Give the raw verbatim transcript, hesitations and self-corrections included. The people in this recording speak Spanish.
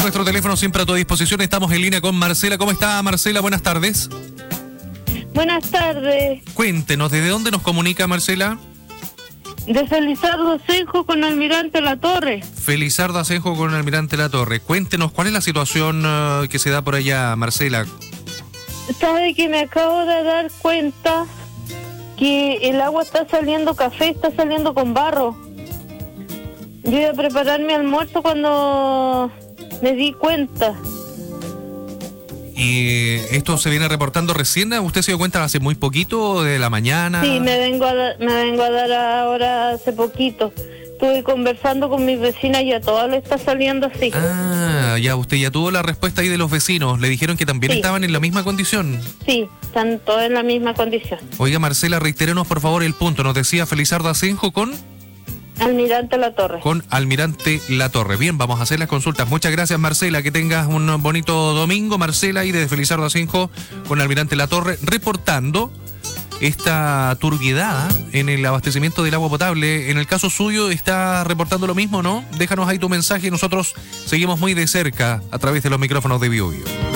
nuestro teléfono siempre a tu disposición. Estamos en línea con Marcela. ¿Cómo está, Marcela? Buenas tardes. Buenas tardes. Cuéntenos, ¿desde dónde nos comunica, Marcela? De Felizardo Asenjo con Almirante La Torre. Felizardo Asenjo con Almirante La Torre. Cuéntenos, ¿cuál es la situación uh, que se da por allá, Marcela? Sabe que me acabo de dar cuenta que el agua está saliendo café, está saliendo con barro. Yo iba a preparar mi almuerzo cuando me di cuenta. ¿Y esto se viene reportando recién? ¿Usted se dio cuenta hace muy poquito, de la mañana? Sí, me vengo a, da- me vengo a dar ahora hace poquito. Estuve conversando con mis vecinas y a todas le está saliendo así. Ah, ya, usted ya tuvo la respuesta ahí de los vecinos. ¿Le dijeron que también Sí. estaban en la misma condición? Sí, están todas en la misma condición. Oiga, Marcela, reitérenos por favor el punto. Nos decía Felizardo Asenjo con... Almirante La Torre. con Almirante La Torre. Bien, vamos a hacer las consultas. Muchas gracias, Marcela. Que tengas un bonito domingo, Marcela, y desde Felizardo Asenjo con Almirante La Torre, reportando esta turbiedad en el abastecimiento del agua potable. En el caso suyo, ¿está reportando lo mismo, no? Déjanos ahí tu mensaje y nosotros seguimos muy de cerca a través de los micrófonos de Bio Bio.